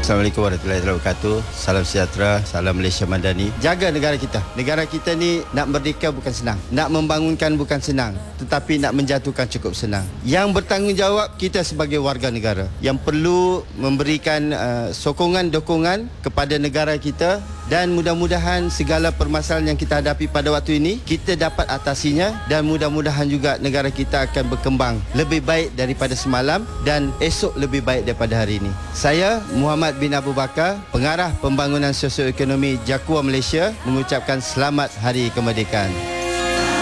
Assalamualaikum warahmatullahi wabarakatuh. Salam sejahtera, salam Malaysia Madani. Jaga negara kita. Negara kita ni nak merdeka bukan senang. Nak membangunkan bukan senang. Tetapi nak menjatuhkan cukup senang. Yang bertanggungjawab kita sebagai warga negara. Yang perlu memberikan sokongan-dokongan kepada negara kita. Dan mudah-mudahan segala permasalahan yang kita hadapi pada waktu ini, kita dapat atasinya. Dan mudah-mudahan juga negara kita akan berkembang lebih baik daripada semalam. Dan esok lebih baik daripada hari ini. Saya, Muhammad bin Abu Bakar, Pengarah Pembangunan Sosioekonomi Jakua Malaysia, mengucapkan selamat Hari Kemerdekaan.